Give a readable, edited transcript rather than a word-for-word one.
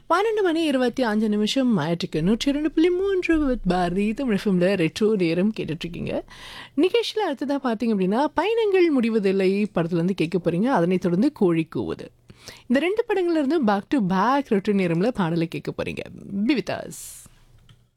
12 மணி 25 ஆயிட்டுருக்கு. 102.3 வித் பாரதி தமிழ் எஃப்எம்ல ரெட்ரோ நேரம் கேட்டுட்ருக்கீங்க. நிகழ்ச்சியில் அடுத்ததாக பார்த்தீங்க அப்படின்னா, பயணங்கள் முடிவதில்லை படத்துலேருந்து கேட்க போகிறீங்க. அதனைத் தொடர்ந்து கோழி கூவுது. இந்த 2 படங்கள்ல இருந்து பேக் டு பேக் ரெட்ரோ நேரமில் பாடலை கேட்க போகிறீங்க. Be with us.